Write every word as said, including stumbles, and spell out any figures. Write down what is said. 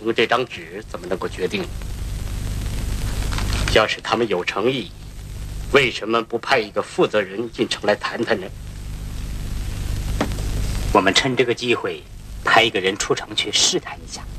凭这张纸怎么能够决定？要是他们有诚意，为什么不派一个负责人进城来谈谈呢？ 我们趁这个机会派一个人出城去试探一下。